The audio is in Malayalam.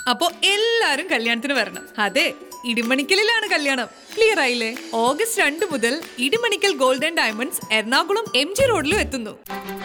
അപ്പോ എല്ലാരും കല്യാണത്തിന് വരണം. അതെ, ഇടിമണിക്കലിലാണ് കല്യാണം. ക്ലിയർ ആയില്ലേ? ഓഗസ്റ്റ് 2 മുതൽ Idimannickal golden diamonds Ernakulam MG റോഡിലും എത്തുന്നു.